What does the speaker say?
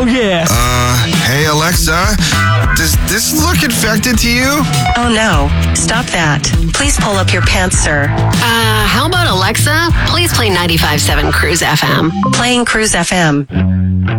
Oh, yeah. Hey, Alexa, does this look infected to you? Oh, no. Stop that. Please pull up your pants, sir. How about Alexa? Please play 95.7 Cruise FM. Playing Cruise FM.